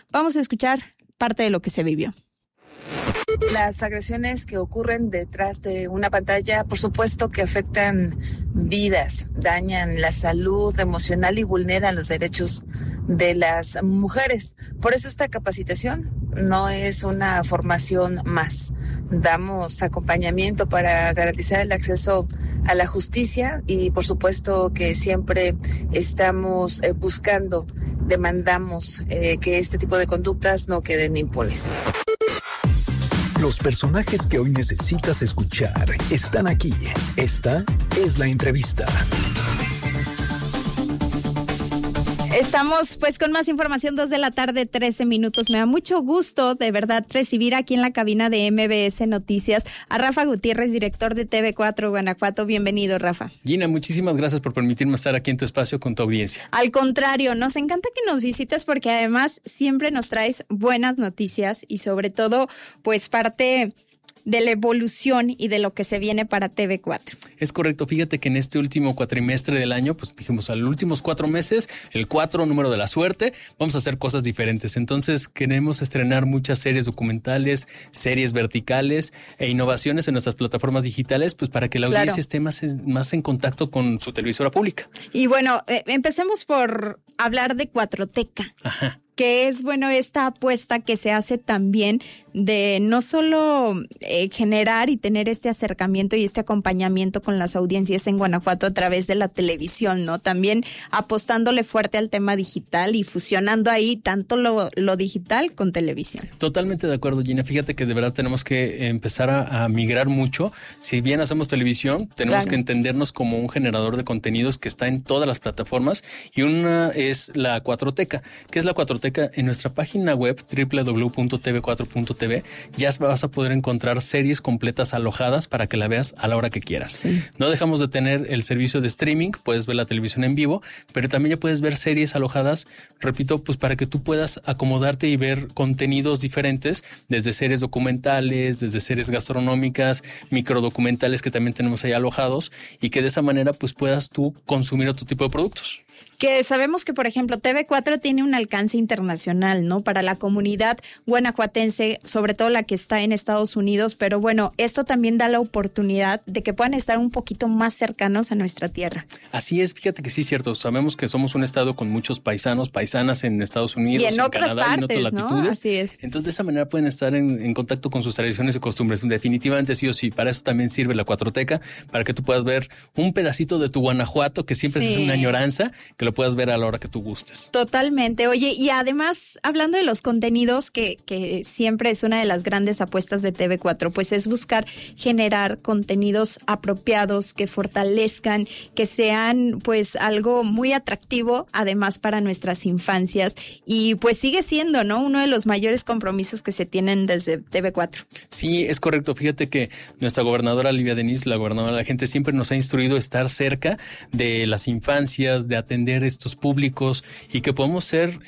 Vamos a escuchar parte de lo que se vivió. Las agresiones que ocurren detrás de una pantalla, por supuesto que afectan vidas, dañan la salud emocional y vulneran los derechos de las mujeres. Por eso esta capacitación no es una formación más. Damos acompañamiento para garantizar el acceso a la justicia y por supuesto que siempre estamos demandamos que este tipo de conductas no queden impunes. Los personajes que hoy necesitas escuchar están aquí. Esta es la entrevista. Estamos pues con más información, 2:13 p.m. Me da mucho gusto, de verdad, recibir aquí en la cabina de MBS Noticias a Rafa Gutiérrez, director de TV4 Guanajuato. Bienvenido, Rafa. Gina, muchísimas gracias por permitirme estar aquí en tu espacio con tu audiencia. Al contrario, nos encanta que nos visites porque además siempre nos traes buenas noticias y sobre todo pues parte de la evolución y de lo que se viene para TV4. Es correcto, fíjate que en este último cuatrimestre del año, pues dijimos, a los últimos 4 meses, el 4, número de la suerte, vamos a hacer cosas diferentes. Entonces queremos estrenar muchas series documentales, series verticales e innovaciones en nuestras plataformas digitales, pues para que la audiencia esté más en contacto con su televisora pública. Y bueno, empecemos por hablar de Cuatroteca. Ajá. Que es, bueno, esta apuesta que se hace también de no solo generar y tener este acercamiento y este acompañamiento con las audiencias en Guanajuato a través de la televisión, ¿no? También apostándole fuerte al tema digital y fusionando ahí tanto lo digital con televisión. Totalmente de acuerdo, Gina. Fíjate que de verdad tenemos que empezar a migrar mucho. Si bien hacemos televisión, tenemos que entendernos como un generador de contenidos que está en todas las plataformas y una es la Cuatroteca. ¿Qué es la Cuatroteca? En nuestra página web www.tv4.tv ya vas a poder encontrar series completas alojadas para que la veas a la hora que quieras. Sí. No dejamos de tener el servicio de streaming, puedes ver la televisión en vivo, pero también ya puedes ver series alojadas, repito, pues para que tú puedas acomodarte y ver contenidos diferentes, desde series documentales, desde series gastronómicas, microdocumentales que también tenemos ahí alojados y que de esa manera pues puedas tú consumir otro tipo de productos. Que sabemos que, por ejemplo, TV4 tiene un alcance internacional, ¿no? Para la comunidad guanajuatense, sobre todo la que está en Estados Unidos, pero bueno, esto también da la oportunidad de que puedan estar un poquito más cercanos a nuestra tierra. Así es, fíjate que sí es cierto, sabemos que somos un estado con muchos paisanas en Estados Unidos, y en otras Canadá, partes, y en otras latitudes. ¿No? Así es. Entonces, de esa manera pueden estar en contacto con sus tradiciones y costumbres. Definitivamente sí o sí, para eso también sirve la Cuatroteca, para que tú puedas ver un pedacito de tu Guanajuato, que siempre es una añoranza, que lo puedas ver a la hora que tú gustes. Totalmente. Oye, y además, hablando de los contenidos, que siempre es una de las grandes apuestas de TV4, pues es buscar generar contenidos apropiados, que fortalezcan, que sean pues algo muy atractivo, además para nuestras infancias, y pues sigue siendo, ¿no?, uno de los mayores compromisos que se tienen desde TV4. Sí, es correcto. Fíjate que nuestra gobernadora Livia Denis, la gobernadora de la gente, siempre nos ha instruido a estar cerca de las infancias, de atender estos públicos y que podamos ser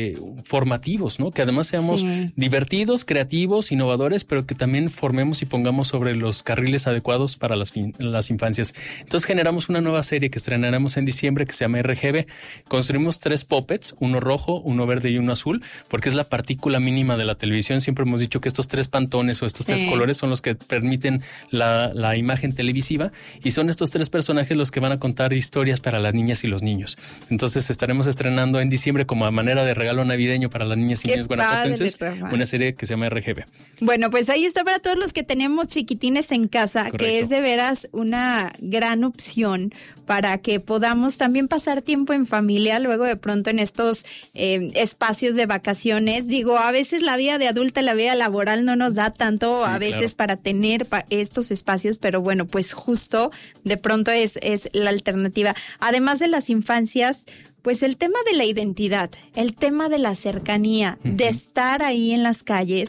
formativos, ¿no? Que además seamos divertidos, creativos, innovadores, pero que también formemos y pongamos sobre los carriles adecuados para las infancias. Entonces generamos una nueva serie que estrenaremos en diciembre que se llama RGB. Construimos 3 puppets, uno rojo, uno verde y uno azul, porque es la partícula mínima de la televisión. Siempre hemos dicho que estos 3 pantones o estos 3 colores son los que permiten la imagen televisiva y son estos 3 personajes los que van a contar historias para las niñas y los niños. Entonces estaremos estrenando en diciembre como a manera de regalo navideño para las niñas y niños guanajuatenses una serie que se llama RGB. Bueno, pues ahí está para todos los que tenemos chiquitines en casa, que es de veras una gran opción para que podamos también pasar tiempo en familia, luego de pronto en estos espacios de vacaciones. Digo, a veces la vida de adulta, la vida laboral no nos da tanto a veces para tener estos espacios, pero bueno, pues justo de pronto es la alternativa. Además de las infancias, pues el tema de la identidad, el tema de la cercanía, de estar ahí en las calles,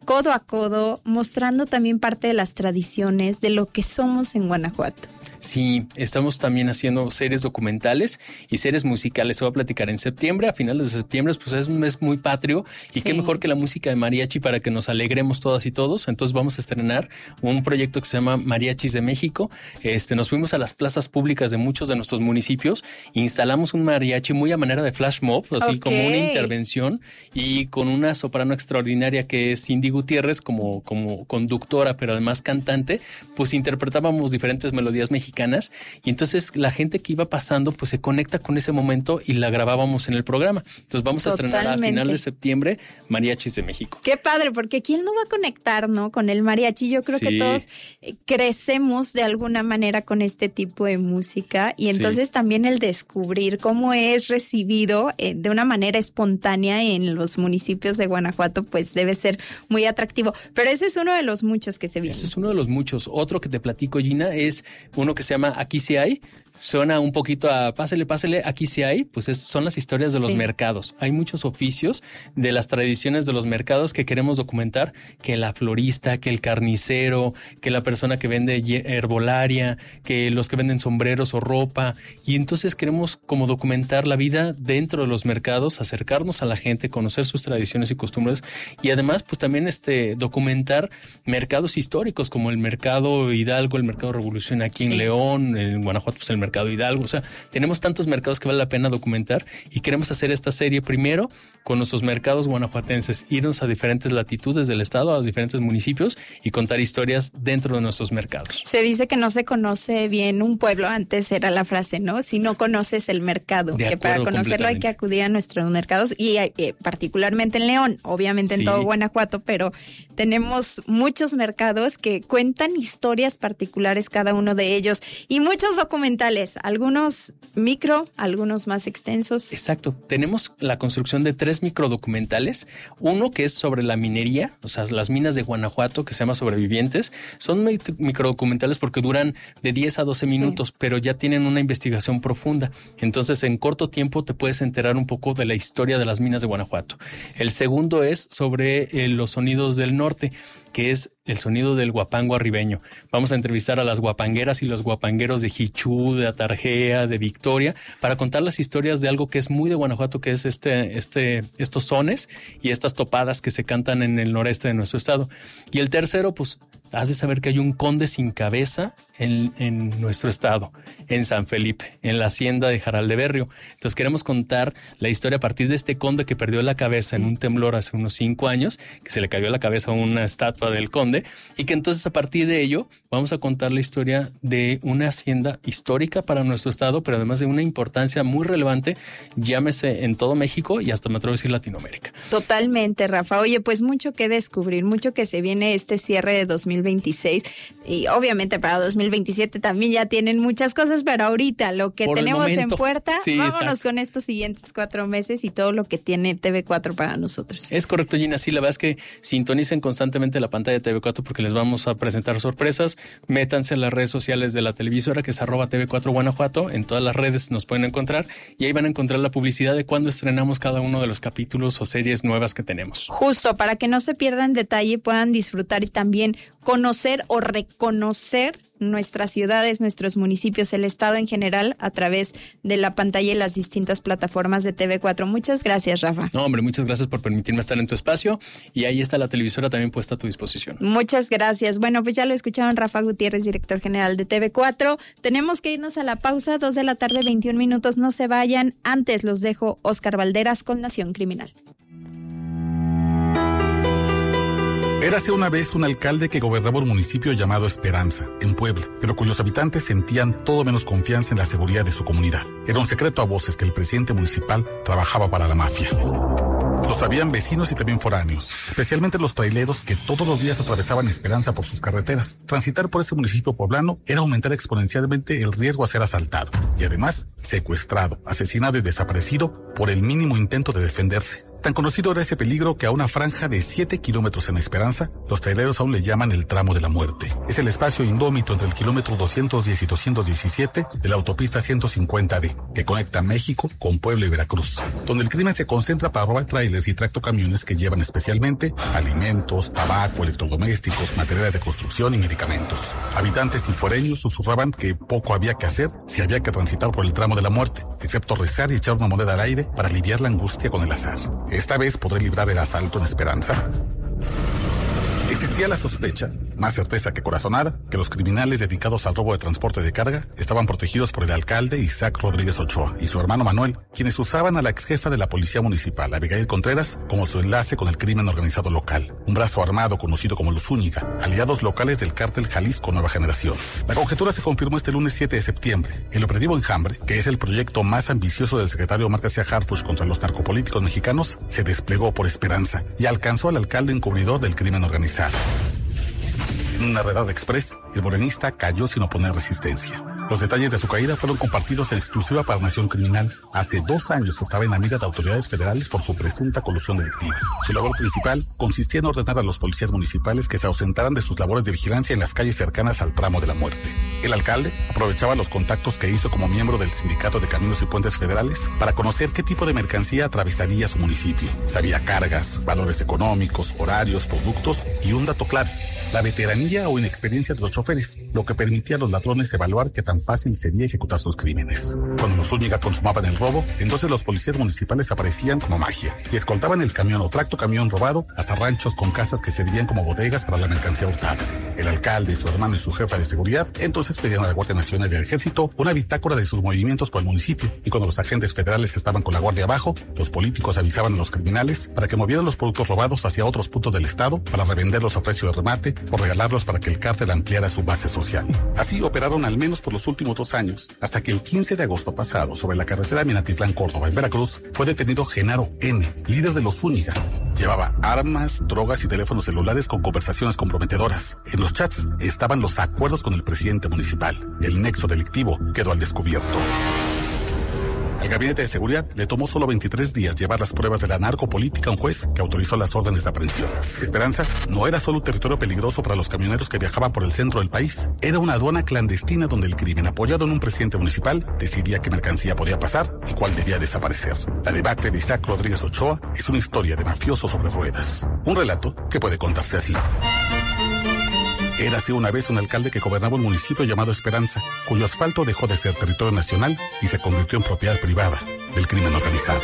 codo a codo, mostrando también parte de las tradiciones de lo que somos en Guanajuato. Sí, estamos también haciendo series documentales y series musicales. Se va a platicar en septiembre, a finales de septiembre, pues es un mes muy patrio y qué mejor que la música de mariachi para que nos alegremos todas y todos. Entonces vamos a estrenar un proyecto que se llama Mariachis de México. Nos fuimos a las plazas públicas de muchos de nuestros municipios, instalamos un mariachi muy a manera de flash mob, así como una intervención, y con una soprano extraordinaria que es Cindy Gutiérrez como conductora, pero además cantante, pues interpretábamos diferentes melodías mexicanas. Y entonces la gente que iba pasando pues se conecta con ese momento y la grabábamos en el programa. Entonces vamos a estrenar a final de septiembre Mariachis de México. Qué padre, porque ¿quién no va a conectar, no? Con el mariachi. Yo creo que todos crecemos de alguna manera con este tipo de música y entonces también el descubrir cómo es recibido de una manera espontánea en los municipios de Guanajuato pues debe ser muy atractivo. Pero ese es uno de los muchos que se vienen. Ese es uno de los muchos. Otro que te platico, Gina, es uno que se llama Aquí sí hay. Suena un poquito a pásele, aquí sí hay, pues son las historias de los mercados. Hay muchos oficios de las tradiciones de los mercados que queremos documentar, que la florista, que el carnicero, que la persona que vende herbolaria, que los que venden sombreros o ropa. Y entonces queremos como documentar la vida dentro de los mercados, acercarnos a la gente, conocer sus tradiciones y costumbres y además pues también documentar mercados históricos como el Mercado Hidalgo, el Mercado Revolución aquí en León, en Guanajuato pues el Mercado Hidalgo. O sea, tenemos tantos mercados que vale la pena documentar y queremos hacer esta serie primero con nuestros mercados guanajuatenses, irnos a diferentes latitudes del estado, a diferentes municipios y contar historias dentro de nuestros mercados. Se dice que no se conoce bien un pueblo, antes era la frase, ¿no? Si no conoces el mercado, que para conocerlo hay que acudir a nuestros mercados y particularmente en León, obviamente en todo Guanajuato, pero tenemos muchos mercados que cuentan historias particulares cada uno de ellos y muchos documentales, algunos micro, algunos más extensos. Exacto. Tenemos la construcción de 3 microdocumentales. Uno que es sobre la minería, o sea, las minas de Guanajuato, que se llama Sobrevivientes. Son microdocumentales porque duran de 10 a 12 minutos, pero ya tienen una investigación profunda. Entonces, en corto tiempo te puedes enterar un poco de la historia de las minas de Guanajuato. El segundo es sobre los sonidos del norte, que es el sonido del guapango arribeño. Vamos a entrevistar a las guapangueras y los guapangueros de Jichú, de Atarjea, de Victoria, para contar las historias de algo que es muy de Guanajuato, que es estos sones y estas topadas que se cantan en el noreste de nuestro estado. Y el tercero, pues, has de saber que hay un conde sin cabeza en nuestro estado, en San Felipe, en la hacienda de Jaral de Berrio. Entonces queremos contar la historia a partir de este conde que perdió la cabeza en un temblor hace unos 5 años, que se le cayó la cabeza a una estatua del conde, y que entonces a partir de ello vamos a contar la historia de una hacienda histórica para nuestro estado, pero además de una importancia muy relevante, llámese en todo México y hasta me atrevo a decir Latinoamérica. Totalmente, Rafa. Oye, pues mucho que descubrir, mucho que se viene este cierre de 2026 y obviamente para 2027 también ya tienen muchas cosas, pero ahorita lo que tenemos en puerta, vámonos con estos siguientes 4 meses y todo lo que tiene TV4 para nosotros. Es correcto, Gina. Sí, la verdad es que sintonicen constantemente la pantalla de TV4 porque les vamos a presentar sorpresas. Métanse en las redes sociales de la televisora, que es @TV4 Guanajuato. En todas las redes nos pueden encontrar y ahí van a encontrar la publicidad de cuando estrenamos cada uno de los capítulos o series nuevas que tenemos. Justo, para que no se pierdan detalle, puedan disfrutar y también conocer o reconocer nuestras ciudades, nuestros municipios, el estado en general a través de la pantalla y las distintas plataformas de TV4. Muchas gracias, Rafa. No, hombre, muchas gracias por permitirme estar en tu espacio y ahí está la televisora también puesta a tu disposición. Muchas gracias. Bueno, pues ya lo escucharon, Rafa Gutiérrez, director general de TV4. Tenemos que irnos a la pausa, 2:21 p.m. No se vayan. Antes los dejo Oscar Valderas con Nación Criminal. Érase una vez un alcalde que gobernaba un municipio llamado Esperanza, en Puebla, pero cuyos habitantes sentían todo menos confianza en la seguridad de su comunidad. Era un secreto a voces que el presidente municipal trabajaba para la mafia. Lo sabían vecinos y también foráneos, especialmente los traileros que todos los días atravesaban Esperanza por sus carreteras. Transitar por ese municipio poblano era aumentar exponencialmente el riesgo a ser asaltado y además secuestrado, asesinado y desaparecido por el mínimo intento de defenderse. Tan conocido era ese peligro que a una franja de 7 kilómetros en Esperanza, los traileros aún le llaman el tramo de la muerte. Es el espacio indómito entre el kilómetro 210 y 217 de la autopista 150D, que conecta México con Puebla y Veracruz, donde el crimen se concentra para robar trailers y tractocamiones que llevan especialmente alimentos, tabaco, electrodomésticos, materiales de construcción y medicamentos. Habitantes y foreños susurraban que poco había que hacer si había que transitar por el tramo de la muerte, excepto rezar y echar una moneda al aire para aliviar la angustia con el azar. ¿Esta vez podré librar el asalto en Esperanza? Existía la sospecha, más certeza que corazonada, que los criminales dedicados al robo de transporte de carga estaban protegidos por el alcalde Isaac Rodríguez Ochoa y su hermano Manuel, quienes usaban a la ex jefa de la policía municipal, Abigail Contreras, como su enlace con el crimen organizado local, un brazo armado conocido como los Zúñiga, aliados locales del cártel Jalisco Nueva Generación. La conjetura se confirmó este lunes 7 de septiembre. El operativo Enjambre, que es el proyecto más ambicioso del secretario Omar García Harfuch contra los narcopolíticos mexicanos, se desplegó por Esperanza y alcanzó al alcalde encubridor del crimen organizado. En una redada express, el morenista cayó sin oponer resistencia. Los detalles de su caída fueron compartidos en exclusiva para Nación Criminal. Hace 2 años estaba en la mira de autoridades federales por su presunta colusión delictiva. Su labor principal consistía en ordenar a los policías municipales que se ausentaran de sus labores de vigilancia en las calles cercanas al tramo de la muerte. El alcalde aprovechaba los contactos que hizo como miembro del Sindicato de Caminos y Puentes Federales para conocer qué tipo de mercancía atravesaría su municipio. Sabía cargas, valores económicos, horarios, productos y un dato clave: la veteranía o inexperiencia de los choferes, lo que permitía a los ladrones evaluar qué tan fácil sería ejecutar sus crímenes. Cuando los Zúñiga consumaban el robo, entonces los policías municipales aparecían como magia y escoltaban el camión o tractocamión robado hasta ranchos con casas que servían como bodegas para la mercancía hurtada. El alcalde, su hermano y su jefa de seguridad entonces pedían a la Guardia Nacional y al Ejército una bitácora de sus movimientos por el municipio, y cuando los agentes federales estaban con la guardia abajo, los políticos avisaban a los criminales para que movieran los productos robados hacia otros puntos del estado para revenderlos a precio de remate o regalarlos para que el cártel ampliara su base social. Así operaron al menos por los últimos 2 años, hasta que el 15 de agosto pasado, sobre la carretera Minatitlán-Córdoba, en Veracruz, fue detenido Genaro N., líder de los Zúñiga. Llevaba armas, drogas y teléfonos celulares con conversaciones comprometedoras. En los chats estaban los acuerdos con el presidente municipal. El nexo delictivo quedó al descubierto. Al Gabinete de Seguridad le tomó solo 23 días llevar las pruebas de la narcopolítica a un juez que autorizó las órdenes de aprehensión. Esperanza no era solo un territorio peligroso para los camioneros que viajaban por el centro del país. Era una aduana clandestina donde el crimen, apoyado en un presidente municipal, decidía qué mercancía podía pasar y cuál debía desaparecer. La debacle de Isaac Rodríguez Ochoa es una historia de mafioso sobre ruedas. Un relato que puede contarse así. Érase una vez un alcalde que gobernaba un municipio llamado Esperanza, cuyo asfalto dejó de ser territorio nacional y se convirtió en propiedad privada del crimen organizado.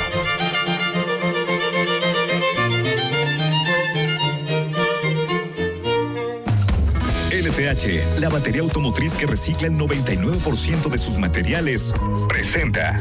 LTH, la batería automotriz que recicla el 99% de sus materiales, presenta.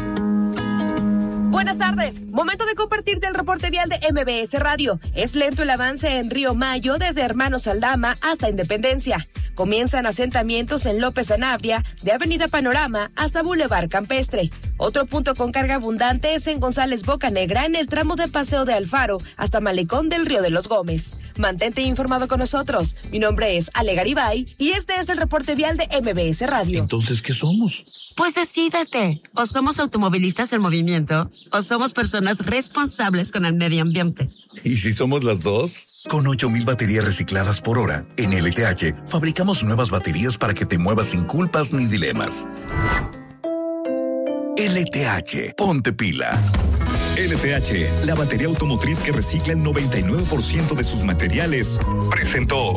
Buenas tardes, momento de compartirte el reporte vial de MBS Radio. Es lento el avance en Río Mayo desde Hermanos Aldama hasta Independencia. Comienzan asentamientos en López Sanabria, de Avenida Panorama hasta Boulevard Campestre. Otro punto con carga abundante es en González Bocanegra, en el tramo de Paseo de Alfaro hasta Malecón del Río de los Gómez. Mantente informado con nosotros. Mi nombre es Ale Garibay y este es el reporte vial de MBS Radio. Entonces, ¿qué somos? Pues decídete. O somos automovilistas en movimiento, o somos personas responsables con el medio ambiente. ¿Y si somos las dos? Con 8,000 baterías recicladas por hora, en LTH fabricamos nuevas baterías para que te muevas sin culpas ni dilemas. LTH, ponte pila. LTH, la batería automotriz que recicla el 99% de sus materiales, presentó.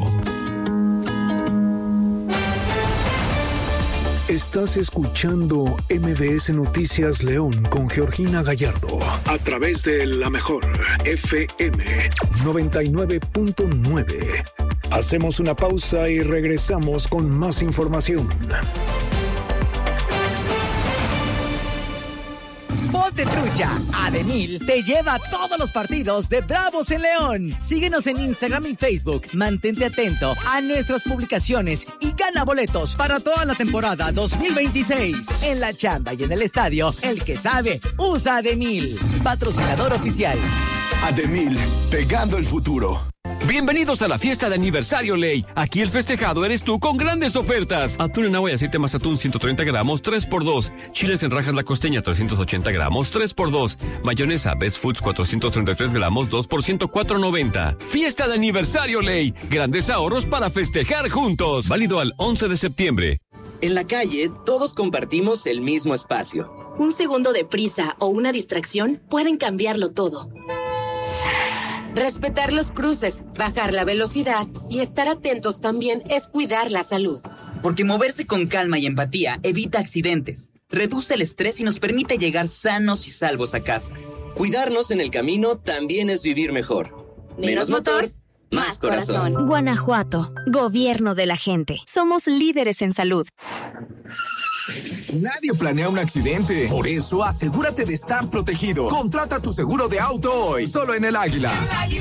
Estás escuchando MBS Noticias León con Georgina Gallardo a través de La Mejor FM 99.9. Hacemos una pausa y regresamos con más información. Ponte trucha. Ademil te lleva a todos los partidos de Bravos en León. Síguenos en Instagram y Facebook. Mantente atento a nuestras publicaciones y gana boletos para toda la temporada 2026. En la chamba y en el estadio, el que sabe, usa Ademil. Patrocinador oficial. Ademil, pegando el futuro. Bienvenidos a la fiesta de aniversario Ley. Aquí el festejado eres tú con grandes ofertas. Atún en agua y aceite Mazatún 130 gramos, 3x2. Chiles en rajas La Costeña 380 gramos, 3x2. Mayonesa Best Foods 433 gramos, 2 por 104.90. Fiesta de aniversario Ley. Grandes ahorros para festejar juntos. Válido al 11 de septiembre. En la calle, todos compartimos el mismo espacio. Un segundo de prisa o una distracción pueden cambiarlo todo. Respetar los cruces, bajar la velocidad y estar atentos también es cuidar la salud. Porque moverse con calma y empatía evita accidentes, reduce el estrés y nos permite llegar sanos y salvos a casa. Cuidarnos en el camino también es vivir mejor. Menos motor, más corazón. Guanajuato, gobierno de la gente. Somos líderes en salud. Nadie planea un accidente. Por eso, asegúrate de estar protegido. Contrata tu seguro de auto hoy, solo en El Águila.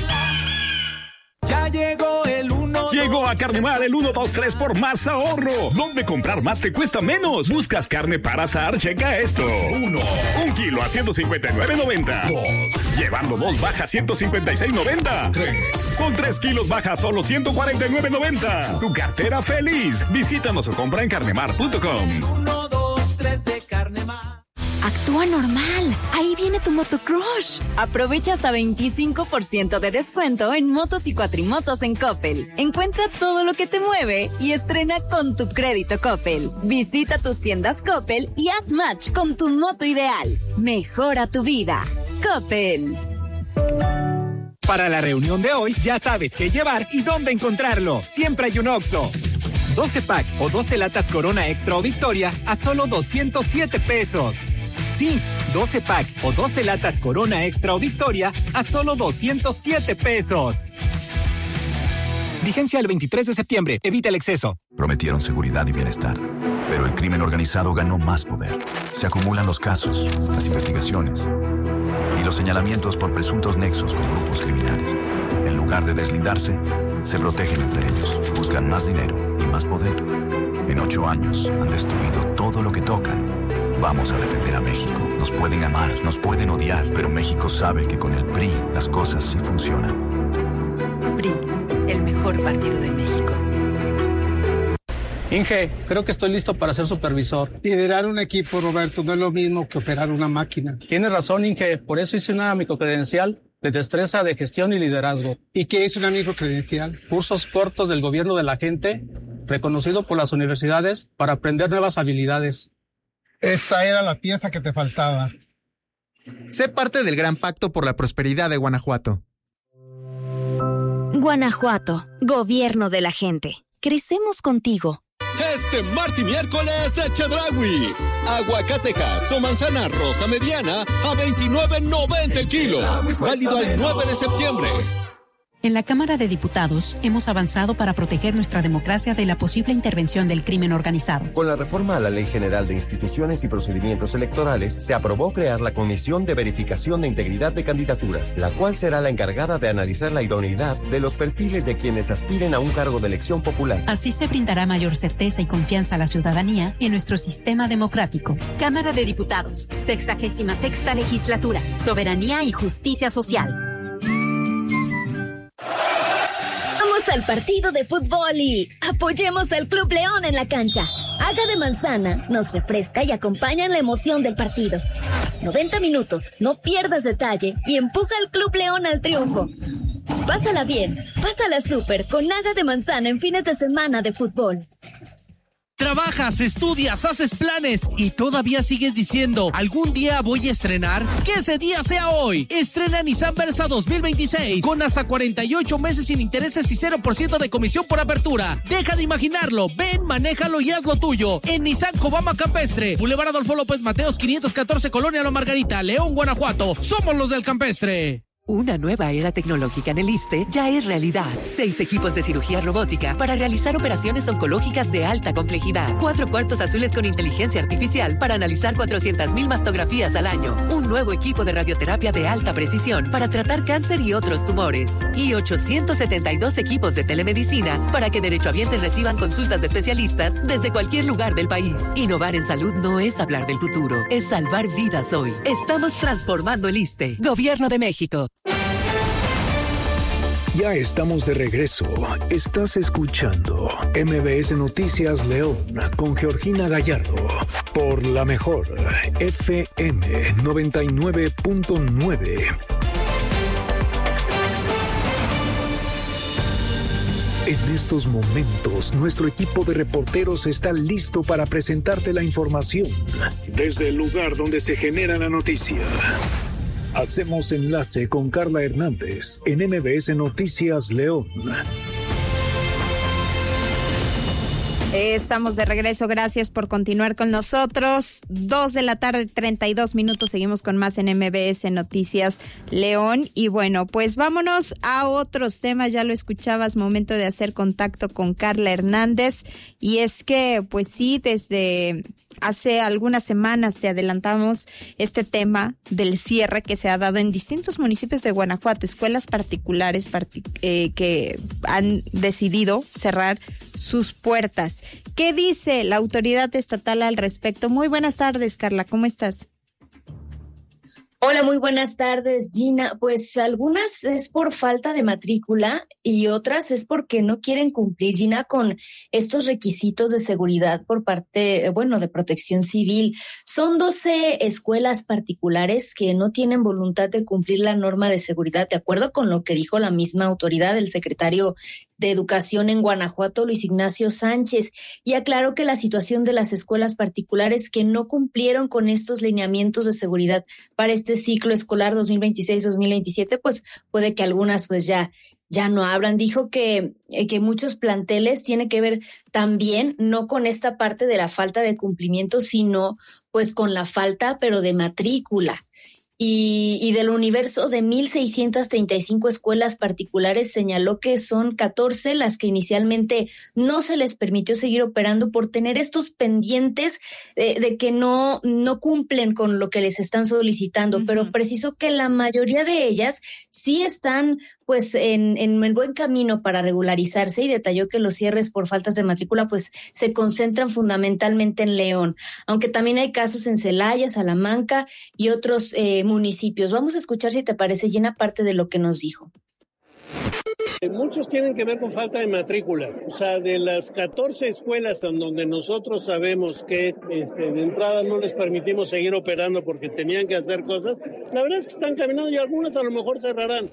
Ya llegó el 1. Llegó a Carnemar el 1, 2, 3 por más ahorro. ¿Dónde comprar más te cuesta menos? ¿Buscas carne para asar? Checa esto. 1 kilo a 159.90. 2. Llevando 2 baja 156.90. 3. Con 3 kilos baja solo 149.90. Tu cartera feliz. Visítanos o compra en carnemar.com. 1, 2, 3 de Carnemar. Actúa normal. Ahí viene tu Motocrush. Aprovecha hasta 25% de descuento en motos y cuatrimotos en Coppel. Encuentra todo lo que te mueve y estrena con tu crédito Coppel. Visita tus tiendas Coppel y haz match con tu moto ideal. Mejora tu vida. Coppel. Para la reunión de hoy, ya sabes qué llevar y dónde encontrarlo. Siempre hay un Oxxo. 12 pack o 12 latas Corona Extra o Victoria a solo 207 pesos. Sí, 12 pack o 12 latas Corona Extra o Victoria a solo 207 pesos. Vigencia el 23 de septiembre. Evita el exceso. Prometieron seguridad y bienestar, pero el crimen organizado ganó más poder. Se acumulan los casos, las investigaciones y los señalamientos por presuntos nexos con grupos criminales. En lugar de deslindarse, se protegen entre ellos, buscan más dinero y más poder. En 8 años han destruido todo lo que tocan. Vamos a defender a México. Nos pueden amar, nos pueden odiar, pero México sabe que con el PRI las cosas sí funcionan. PRI, el mejor partido de México. Inge, creo que estoy listo para ser supervisor. Liderar un equipo, Roberto, no es lo mismo que operar una máquina. Tienes razón, Inge. Por eso hice una microcredencial de destreza de gestión y liderazgo. ¿Y qué es una microcredencial? Cursos cortos del gobierno de la gente, reconocido por las universidades para aprender nuevas habilidades. Esta era la pieza que te faltaba. Sé parte del gran pacto por la prosperidad de Guanajuato. Guanajuato, gobierno de la gente. Crecemos contigo. Este martes y miércoles, Chedraui. Aguacatejas o manzana roja mediana a $29.90 el kilo. Válido al 9 de septiembre. En la Cámara de Diputados hemos avanzado para proteger nuestra democracia de la posible intervención del crimen organizado. Con la reforma a la Ley General de Instituciones y Procedimientos Electorales, se aprobó crear la Comisión de Verificación de Integridad de Candidaturas, la cual será la encargada de analizar la idoneidad de los perfiles de quienes aspiren a un cargo de elección popular. Así se brindará mayor certeza y confianza a la ciudadanía en nuestro sistema democrático. Cámara de Diputados, 66ª Legislatura, Soberanía y Justicia Social. Al partido de fútbol y apoyemos al Club León en la cancha. Haga de manzana nos refresca y acompaña en la emoción del partido. 90 minutos, no pierdas detalle y empuja al Club León al triunfo. Pásala bien, pásala súper con Haga de manzana en fines de semana de fútbol. Trabajas, estudias, haces planes y todavía sigues diciendo, ¿algún día voy a estrenar? ¡Que ese día sea hoy! Estrena Nissan Versa 2026 con hasta 48 meses sin intereses y 0% de comisión por apertura. Deja de imaginarlo, ven, manéjalo y haz lo tuyo. En Nissan Cobama Campestre, Boulevard Adolfo López Mateos 514, Colonia La Margarita, León, Guanajuato. Somos los del Campestre. Una nueva era tecnológica en el ISSSTE ya es realidad. 6 equipos de cirugía robótica para realizar operaciones oncológicas de alta complejidad. 4 cuartos azules con inteligencia artificial para analizar 400,000 mastografías al año. Un nuevo equipo de radioterapia de alta precisión para tratar cáncer y otros tumores. Y 872 equipos de telemedicina para que derechohabientes reciban consultas de especialistas desde cualquier lugar del país. Innovar en salud no es hablar del futuro, es salvar vidas hoy. Estamos transformando el ISSSTE. Gobierno de México. Ya estamos de regreso. Estás escuchando MBS Noticias León con Georgina Gallardo por la mejor FM 99.9. En estos momentos, nuestro equipo de reporteros está listo para presentarte la información desde el lugar donde se genera la noticia. Hacemos enlace con Carla Hernández en MBS Noticias León. Estamos de regreso, gracias por continuar con nosotros. 2:32 p.m, seguimos con más en MBS Noticias León. Y bueno, pues vámonos a otros temas, ya lo escuchabas, momento de hacer contacto con Carla Hernández. Y es que, pues sí, desde hace algunas semanas te adelantamos este tema del cierre que se ha dado en distintos municipios de Guanajuato, escuelas particulares que han decidido cerrar sus puertas. ¿Qué dice la autoridad estatal al respecto? Muy buenas tardes, Carla, ¿cómo estás? Hola, muy buenas tardes, Gina. Pues algunas es por falta de matrícula y otras es porque no quieren cumplir, Gina, con estos requisitos de seguridad por parte, de Protección Civil. Son 12 escuelas particulares que no tienen voluntad de cumplir la norma de seguridad, de acuerdo con lo que dijo la misma autoridad, el secretario de Educación en Guanajuato, Luis Ignacio Sánchez, y aclaró que la situación de las escuelas particulares que no cumplieron con estos lineamientos de seguridad para este ciclo escolar 2026-2027, pues puede que algunas pues ya no abran. Dijo que muchos planteles tiene que ver también no con esta parte de la falta de cumplimiento, sino pues con la falta, pero de matrícula. Y del universo de 1,635 escuelas particulares, señaló que son 14 las que inicialmente no se les permitió seguir operando por tener estos pendientes de que no cumplen con lo que les están solicitando, pero precisó que la mayoría de ellas sí están pues en el buen camino para regularizarse, y detalló que los cierres por faltas de matrícula pues se concentran fundamentalmente en León, aunque también hay casos en Celaya, Salamanca y otros municipios. Vamos a escuchar, si te parece, Llena, parte de lo que nos dijo. Muchos tienen que ver con falta de matrícula. O sea, de las 14 escuelas en donde nosotros sabemos que de entrada no les permitimos seguir operando porque tenían que hacer cosas, la verdad es que están caminando y algunas a lo mejor cerrarán.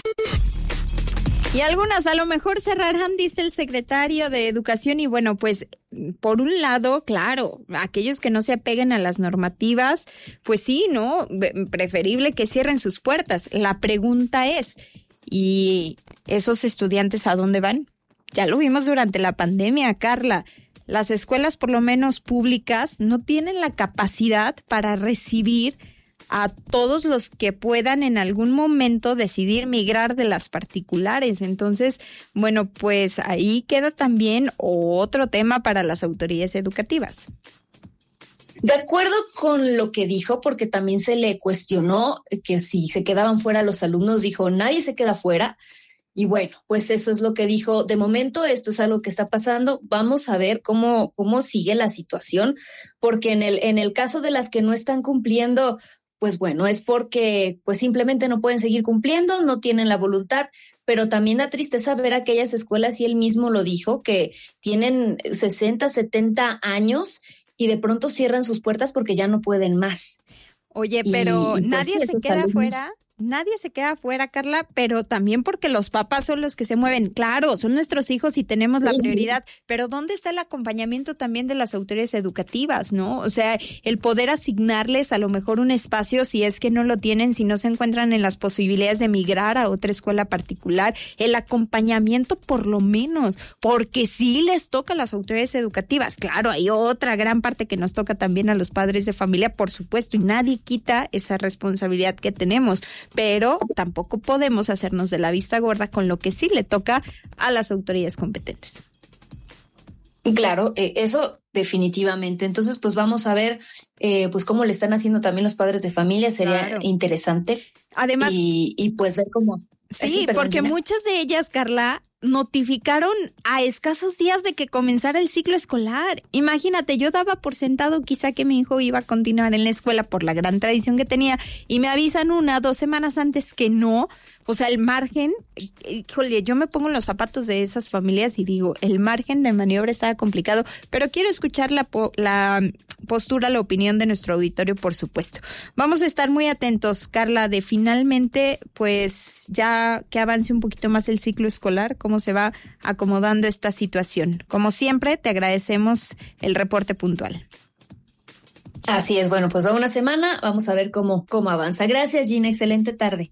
Y algunas a lo mejor cerrarán, dice el secretario de Educación. Y bueno, pues por un lado, claro, aquellos que no se apeguen a las normativas, pues sí, ¿no? Preferible que cierren sus puertas. La pregunta es, ¿y esos estudiantes a dónde van? Ya lo vimos durante la pandemia, Carla. Las escuelas, por lo menos públicas, no tienen la capacidad para recibir a todos los que puedan en algún momento decidir migrar de las particulares. Entonces, bueno, pues ahí queda también otro tema para las autoridades educativas. De acuerdo con lo que dijo, porque también se le cuestionó que si se quedaban fuera los alumnos, dijo, nadie se queda fuera. Y bueno, pues eso es lo que dijo. De momento esto es algo que está pasando. Vamos a ver cómo sigue la situación, porque en el caso de las que no están cumpliendo, pues bueno, es porque pues simplemente no pueden seguir cumpliendo, no tienen la voluntad, pero también da tristeza ver aquellas escuelas, y él mismo lo dijo, que tienen 60, 70 años y de pronto cierran sus puertas porque ya no pueden más. Oye, pero nadie se queda afuera. Nadie se queda afuera, Carla, pero también porque los papás son los que se mueven. Claro, son nuestros hijos y tenemos la prioridad, pero ¿dónde está el acompañamiento también de las autoridades educativas, no? O sea, el poder asignarles a lo mejor un espacio, si es que no lo tienen, si no se encuentran en las posibilidades de migrar a otra escuela particular, el acompañamiento por lo menos, porque sí les toca a las autoridades educativas. Claro, hay otra gran parte que nos toca también a los padres de familia, por supuesto, y nadie quita esa responsabilidad que tenemos, pero tampoco podemos hacernos de la vista gorda con lo que sí le toca a las autoridades competentes. Claro, eso definitivamente. Entonces, pues vamos a ver pues cómo le están haciendo también los padres de familia. Sería interesante. Además, y pues ver cómo. Sí, porque muchas de ellas, Carla, notificaron a escasos días de que comenzara el ciclo escolar. Imagínate, yo daba por sentado quizá que mi hijo iba a continuar en la escuela por la gran tradición que tenía, y me avisan 1 o 2 semanas antes que no, O sea, el margen, híjole, yo me pongo en los zapatos de esas familias y digo, el margen de maniobra estaba complicado, pero quiero escuchar la postura, la opinión de nuestro auditorio, por supuesto. Vamos a estar muy atentos, Carla, de finalmente, pues ya que avance un poquito más el ciclo escolar, cómo se va acomodando esta situación. Como siempre, te agradecemos el reporte puntual. Así es, bueno, pues va una semana, vamos a ver cómo avanza. Gracias, Gina, excelente tarde.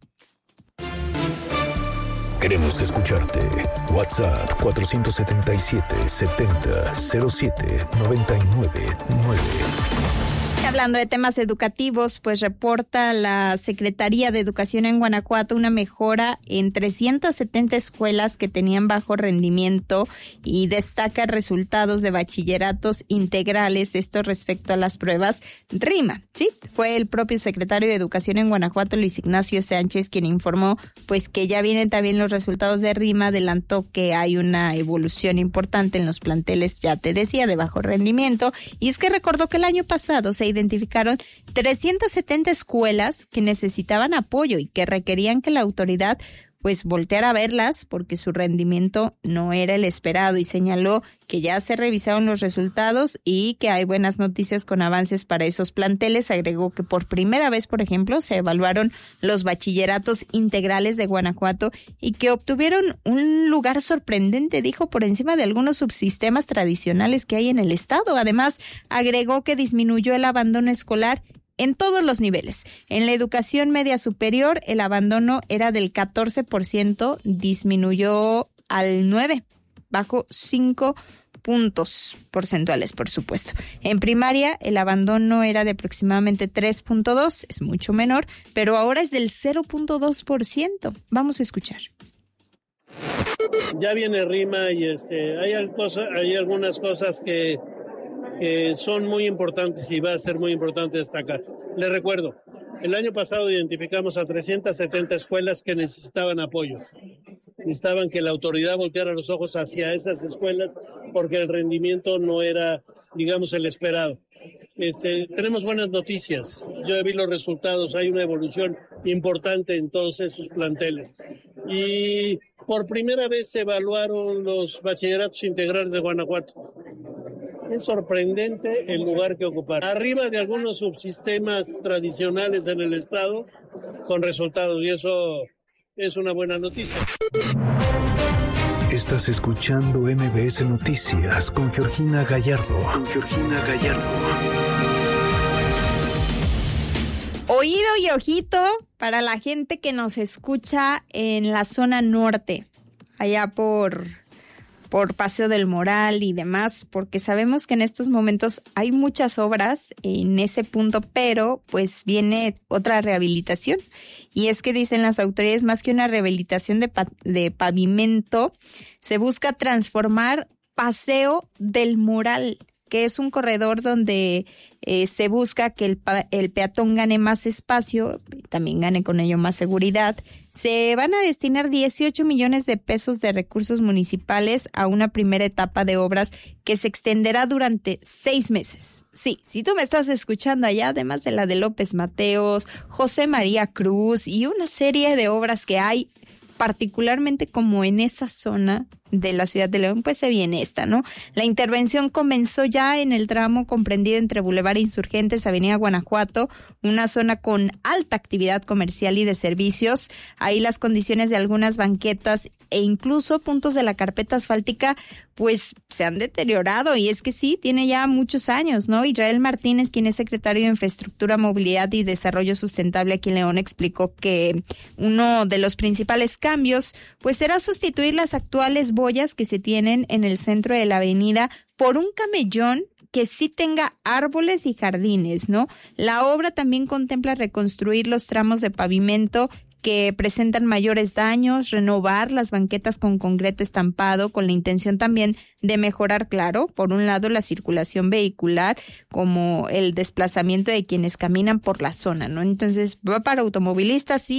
Queremos escucharte. WhatsApp 477-70-07-99-9. Hablando de temas educativos, pues reporta la Secretaría de Educación en Guanajuato una mejora en 370 escuelas que tenían bajo rendimiento y destaca resultados de bachilleratos integrales, esto respecto a las pruebas RIMA, ¿sí? Fue el propio secretario de Educación en Guanajuato, Luis Ignacio Sánchez, quien informó pues que ya vienen también los resultados de RIMA, adelantó que hay una evolución importante en los planteles, ya te decía, de bajo rendimiento, y es que recordó que el año pasado se identificaron 370 escuelas que necesitaban apoyo y que requerían que la autoridad pues volteara a verlas porque su rendimiento no era el esperado, y señaló que ya se revisaron los resultados y que hay buenas noticias con avances para esos planteles. Agregó que por primera vez, por ejemplo, se evaluaron los bachilleratos integrales de Guanajuato y que obtuvieron un lugar sorprendente, dijo, por encima de algunos subsistemas tradicionales que hay en el estado. Además, agregó que disminuyó el abandono escolar en todos los niveles. En la educación media superior, el abandono era del 14%, disminuyó al 9%, bajo 5 puntos porcentuales, por supuesto. En primaria, el abandono era de aproximadamente 3.2%, es mucho menor, pero ahora es del 0.2%. Vamos a escuchar. Ya viene RIMA y hay algunas cosas que son muy importantes y va a ser muy importante destacar. Les recuerdo, el año pasado identificamos a 370 escuelas que necesitaban apoyo. Necesitaban que la autoridad volteara los ojos hacia esas escuelas porque el rendimiento no era, digamos, el esperado. Tenemos buenas noticias. Yo vi los resultados, hay una evolución importante en todos esos planteles. Y por primera vez se evaluaron los bachilleratos integrales de Guanajuato. Es sorprendente el lugar que ocuparon. Arriba de algunos subsistemas tradicionales en el estado con resultados, y eso es una buena noticia. Estás escuchando MBS Noticias con Georgina Gallardo. Oído y ojito para la gente que nos escucha en la zona norte, allá por Paseo del Moral y demás, porque sabemos que en estos momentos hay muchas obras en ese punto, pero pues viene otra rehabilitación. Y es que dicen las autoridades, más que una rehabilitación de pavimento, se busca transformar Paseo del Moral, que es un corredor donde se busca que el peatón gane más espacio, también gane con ello más seguridad. Se van a destinar 18 millones de pesos de recursos municipales a una primera etapa de obras que se extenderá durante 6 meses. Sí, si tú me estás escuchando allá, además de la de López Mateos, José María Cruz y una serie de obras que hay, particularmente como en esa zona de la ciudad de León, pues se viene esta, ¿no? La intervención comenzó ya en el tramo comprendido entre Boulevard Insurgentes, Avenida Guanajuato, una zona con alta actividad comercial y de servicios. Ahí las condiciones de algunas banquetas e incluso puntos de la carpeta asfáltica pues se han deteriorado, y es que sí, tiene ya muchos años, ¿no? Israel Martínez, quien es secretario de Infraestructura, Movilidad y Desarrollo Sustentable aquí en León, explicó que uno de los principales cambios pues será sustituir las actuales boyas que se tienen en el centro de la avenida por un camellón que sí tenga árboles y jardines, ¿no? La obra también contempla reconstruir los tramos de pavimento que presentan mayores daños, renovar las banquetas con concreto estampado, con la intención también de mejorar, claro, por un lado la circulación vehicular, como el desplazamiento de quienes caminan por la zona, ¿no? Entonces va para automovilistas y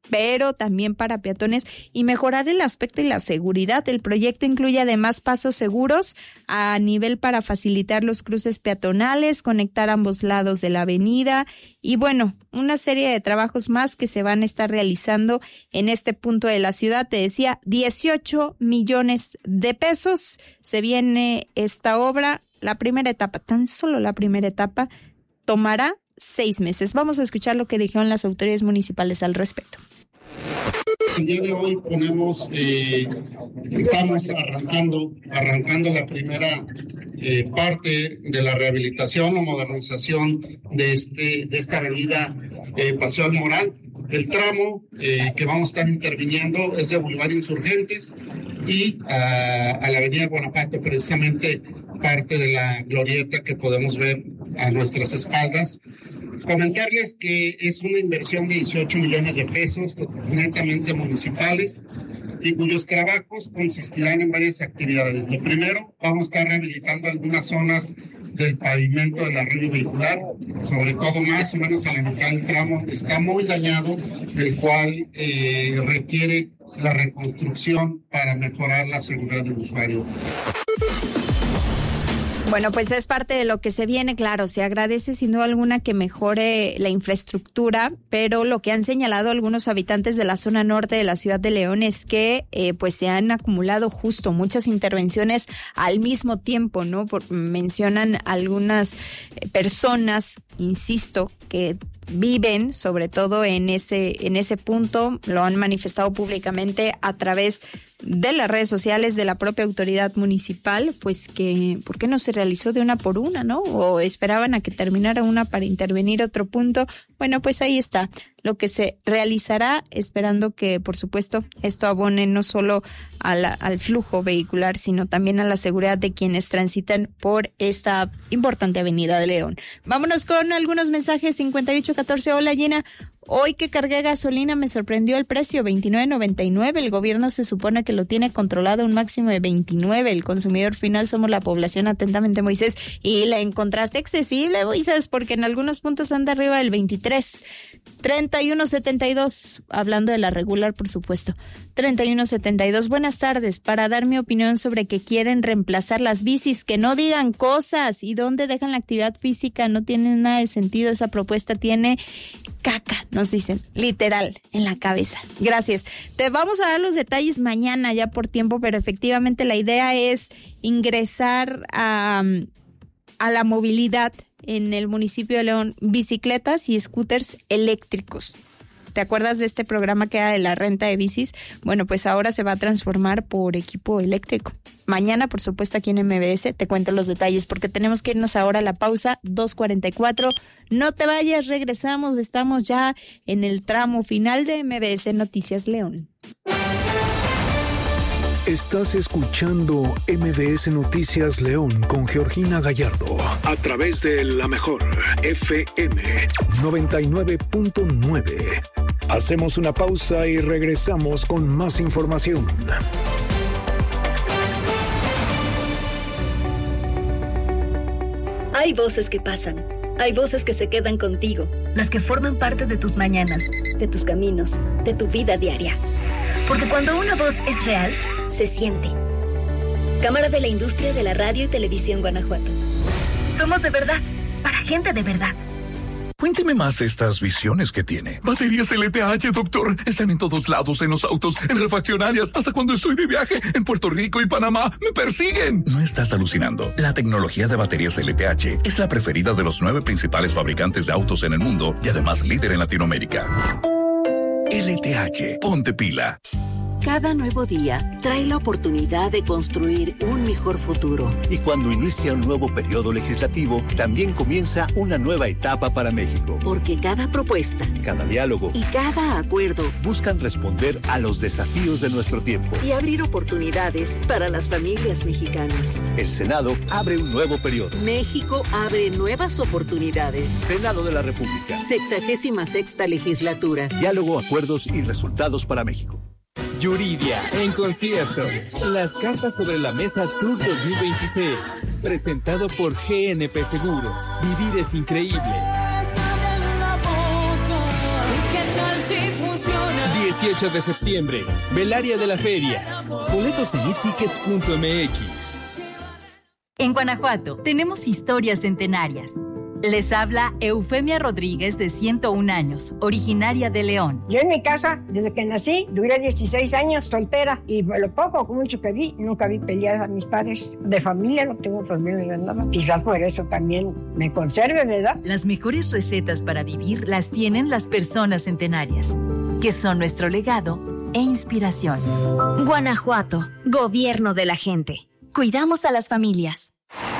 pero también para peatones y mejorar el aspecto y la seguridad. El proyecto incluye además pasos seguros a nivel para facilitar los cruces peatonales, conectar ambos lados de la avenida y bueno, una serie de trabajos más que se van a estar realizando en este punto de la ciudad. Te decía, 18 millones de pesos. Se viene esta obra, la primera etapa, tan solo la primera etapa, tomará 6 meses. Vamos a escuchar lo que dijeron las autoridades municipales al respecto. El día de hoy estamos arrancando la primera parte de la rehabilitación o modernización de esta avenida Paseo del Moral. El tramo que vamos a estar interviniendo es de Boulevard Insurgentes y a la avenida Guanajuato, precisamente parte de la glorieta que podemos ver a nuestras espaldas. Comentarles que es una inversión de 18 millones de pesos, netamente municipales, y cuyos trabajos consistirán en varias actividades. Lo primero, vamos a estar rehabilitando algunas zonas del pavimento de la red vehicular, sobre todo más o menos a la mitad del tramo, está muy dañado, el cual requiere la reconstrucción para mejorar la seguridad del usuario. Bueno, pues es parte de lo que se viene, claro, se agradece sin duda alguna que mejore la infraestructura, pero lo que han señalado algunos habitantes de la zona norte de la ciudad de León es que pues se han acumulado justo muchas intervenciones al mismo tiempo, ¿no? Mencionan algunas personas, insisto, que viven sobre todo en ese punto, lo han manifestado públicamente a través de las redes sociales de la propia autoridad municipal, pues que ¿por qué no se realizó de una por una, no? O esperaban a que terminara una para intervenir otro punto. Bueno, pues ahí está lo que se realizará, esperando que, por supuesto, esto abone no solo al flujo vehicular, sino también a la seguridad de quienes transitan por esta importante avenida de León. Vámonos con algunos mensajes. 5814, hola Gina. Hoy que cargué gasolina me sorprendió el precio, $29.99. El gobierno se supone que lo tiene controlado a un máximo de 29. El consumidor final somos la población. Atentamente, Moisés. Y la encontraste accesible, Moisés, porque en algunos puntos anda arriba del 23. 3172, hablando de la regular, por supuesto. 3172, buenas tardes. Para dar mi opinión sobre que quieren reemplazar las bicis, que no digan cosas. ¿Y dónde dejan la actividad física? No tiene nada de sentido. Esa propuesta tiene caca, nos dicen, literal, en la cabeza. Gracias. Te vamos a dar los detalles mañana ya por tiempo, pero efectivamente la idea es ingresar a la movilidad en el municipio de León, bicicletas y scooters eléctricos. ¿Te acuerdas de este programa que era de la renta de bicis? Bueno, pues ahora se va a transformar por equipo eléctrico. Mañana, por supuesto, aquí en MBS te cuento los detalles, porque tenemos que irnos ahora a la pausa, 2:44. No te vayas, regresamos, estamos ya en el tramo final de MBS Noticias León. Estás escuchando MBS Noticias León con Georgina Gallardo a través de la mejor FM 99.9. Hacemos una pausa y regresamos con más información. Hay voces que pasan, hay voces que se quedan contigo, las que forman parte de tus mañanas, de tus caminos, de tu vida diaria. Porque cuando una voz es real, se siente. Cámara de la Industria de la Radio y Televisión Guanajuato. Somos de verdad, para gente de verdad. Cuénteme más de estas visiones que tiene. Baterías LTH, doctor. Están en todos lados, en los autos, en refaccionarias, hasta cuando estoy de viaje en Puerto Rico y Panamá. ¡Me persiguen! No estás alucinando. La tecnología de baterías LTH es la preferida de los 9 principales fabricantes de autos en el mundo y además líder en Latinoamérica. LTH, ponte pila. Cada nuevo día trae la oportunidad de construir un mejor futuro. Y cuando inicia un nuevo periodo legislativo, también comienza una nueva etapa para México. Porque cada propuesta, cada diálogo y cada acuerdo buscan responder a los desafíos de nuestro tiempo y abrir oportunidades para las familias mexicanas. El Senado abre un nuevo periodo. México abre nuevas oportunidades. Senado de la República. 66ª legislatura. Diálogo, acuerdos y resultados para México. Yuridia en concierto. Las cartas sobre la mesa Tour 2026. Presentado por GNP Seguros. Vivir es increíble. 18 de septiembre, Velaria de la Feria. Boletos en eticket.mx. En Guanajuato tenemos historias centenarias. Les habla Eufemia Rodríguez, de 101 años, originaria de León. Yo en mi casa, desde que nací, duré 16 años soltera, y lo poco o mucho que vi, nunca vi pelear a mis padres. De familia no tengo problema de nada. Quizás por eso también me conserve, ¿verdad? Las mejores recetas para vivir las tienen las personas centenarias, que son nuestro legado e inspiración. Guanajuato, gobierno de la gente. Cuidamos a las familias.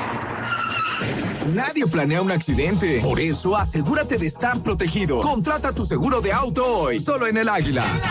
Nadie planea un accidente. Por eso, asegúrate de estar protegido. Contrata tu seguro de auto hoy, solo en El Águila.